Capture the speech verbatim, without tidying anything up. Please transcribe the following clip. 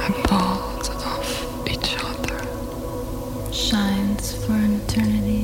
are both of each other. Shines for an eternity.